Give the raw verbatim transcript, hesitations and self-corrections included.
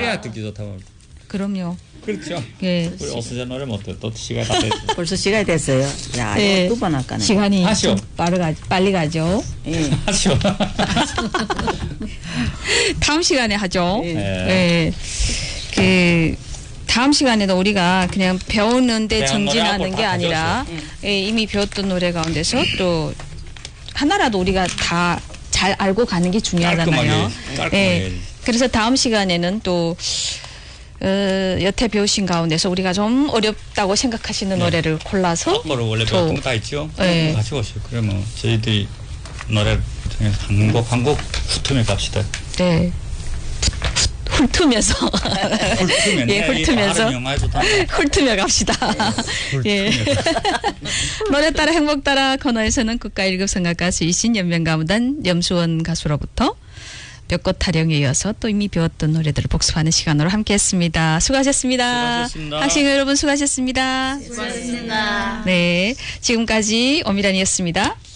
시간에 듣기 좋다면. 그럼요. 그렇죠. 예. 우리 오수재 노래 못해 또 시간 다 됐어. 벌써 시간이 됐어요. 야, 네. 두 번 할까네. 시간이 하시오. 좀 빠르가 빨리 가죠. 예. 하시오. 다음 시간에 하죠. 예. 네. 예. 그 다음 시간에도 우리가 그냥 배우는데 배운 전진하는 노래하고 게 다 아니라 예, 이미 배웠던 노래 가운데서 또 하나라도 우리가 다 잘 알고 가는 게 중요하잖아요. 깔끔하게, 깔끔하게. 예. 그래서 다음 시간에는 또 어, 여태 배우신 가운데서 우리가 좀 어렵다고 생각하시는 네. 노래를 골라서 뭐를 원래 또- 배웠던 거 다 있죠. 네. 같이 오시오. 그러면 저희들이 노래를 통해서 한 곡 한 곡 훑으며 갑시다. 네. 훑으면서 훑으면 예, 훑으면서 영화에서 훑으며 갑시다. 예. 노래 따라 행복 따라 코너에서는 국가 일 급 성악 가수이신 연명가무단 염수원 가수로부터 벽꽃 타령에 이어서 또 이미 배웠던 노래들을 복습하는 시간으로 함께했습니다. 수고하셨습니다. 수고하셨습니다. 학생 여러분 수고하셨습니다. 수고하셨습니다. 네, 지금까지 오미란이었습니다.